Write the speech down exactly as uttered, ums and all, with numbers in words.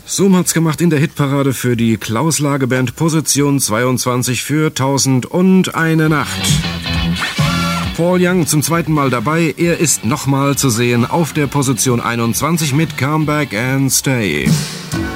So hat's gemacht in der Hitparade für die Klaus-Lage-Band, Position zweiundzwanzig für Tausend und eine Nacht. Paul Young zum zweiten Mal dabei. Er ist nochmal zu sehen auf der Position einundzwanzig mit Come Back and Stay.